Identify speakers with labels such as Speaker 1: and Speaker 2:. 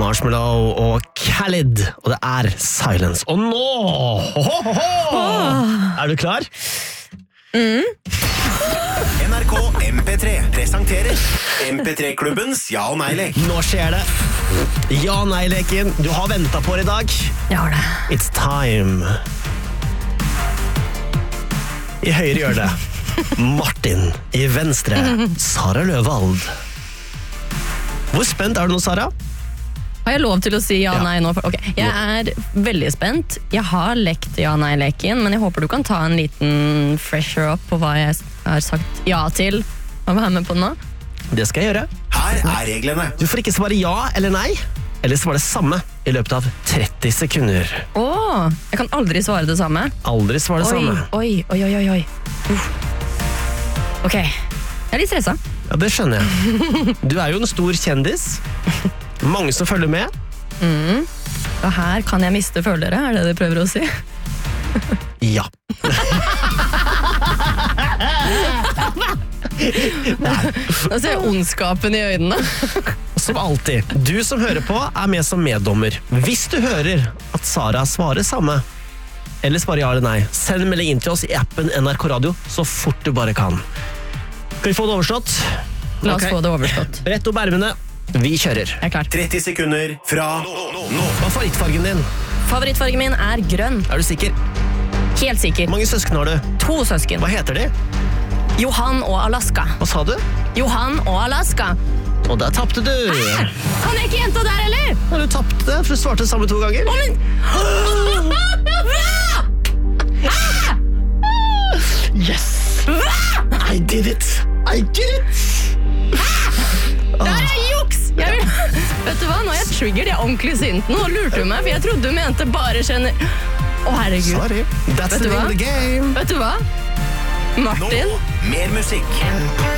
Speaker 1: Marshmallow og Khalid, og det er Silence. Og nå! Er du klar?
Speaker 2: NRK MP3 presenterer MP3-klubbens ja- og nei-lek.
Speaker 1: Nå skjer det. Ja-nei-leken. Du har ventet på det i dag.
Speaker 3: Jeg har det.
Speaker 1: It's time. I høyre hjørne Martin. I venstre Sara Løvald. Hvor spent er du nå, Sara?
Speaker 3: Har jeg lov til å si ja-nei
Speaker 1: Ja.
Speaker 3: nå? Ok, jeg er veldig spent. Jeg har lekt ja-nei-leken, men jeg håper du kan ta en liten fresher up på hva jeg har sagt ja til. Hva var med på nå?
Speaker 1: Det skal jeg gjøre.
Speaker 2: Her er reglene.
Speaker 1: Du får ikke svare ja eller nei, eller svare det samme i løpet av 30 sekunder.
Speaker 3: Jeg kan aldri svare det samme.
Speaker 1: Aldri svare det samme.
Speaker 3: Oi. Ok, jeg er litt stresset.
Speaker 1: Ja, det skjønner jeg. Du er jo en stor kjendis. Mange som følger med.
Speaker 3: Og her kan jeg miste følgere, er det du prøver å si?
Speaker 1: Ja.
Speaker 3: Nå ser jeg ondskapen i øynene.
Speaker 1: Som alltid, du som hører på er med som meddommer. Hvis du hører at Sara svarer samme, eller svarer ja eller nei, send en melding inn til oss i appen NRK Radio så fort du bare kan. Skal vi få det overstått?
Speaker 3: La oss
Speaker 1: Ok.
Speaker 3: få det overstått.
Speaker 1: Brett opp ermene. Vi kjører.
Speaker 3: Jeg er klar.
Speaker 2: 30 sekunder fra nå.
Speaker 1: Hva er favorittfargen din?
Speaker 3: Favorittfargen min er grønn.
Speaker 1: Er du sikker?
Speaker 3: Helt sikker.
Speaker 1: Hvor mange søsken har du?
Speaker 3: 2 søsken.
Speaker 1: Hva heter de?
Speaker 3: Johan og Alaska.
Speaker 1: Hva sa du?
Speaker 3: Johan og Alaska.
Speaker 1: Og der tappte du.
Speaker 3: Kan jeg ikke jenta der, eller?
Speaker 1: Ja, du tappte, for du svarte det samme 2 ganger. Yes! I did it! I did it!
Speaker 3: Det er juks! Vet du hva, nå er jeg triggered, jeg er ordentlig sint. Nå lurte du meg, for jeg trodde du mente bare Å, herregud.
Speaker 1: Sorry. That's
Speaker 3: Vet
Speaker 1: the
Speaker 3: du
Speaker 1: name
Speaker 3: hva?
Speaker 1: of the game.
Speaker 3: Vet du hva?
Speaker 2: Nå,
Speaker 3: Martin,
Speaker 2: mer musikk.